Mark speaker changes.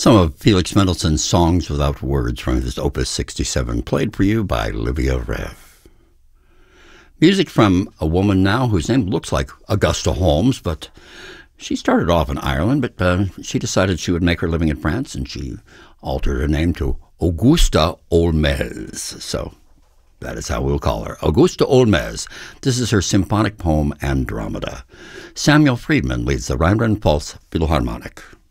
Speaker 1: Some of Felix Mendelssohn's Songs Without Words from his Opus 67, played for you by Livia Rev. Music from a woman now whose name looks like Augusta Holmes, but she started off in Ireland, but she decided she would make her living in France, and she altered her name to Augusta Olmez. So that is how we'll call her, Augusta Olmez. This is her symphonic poem Andromeda. Samuel Friedman leads the Rheinland-Pfalz Philharmonic.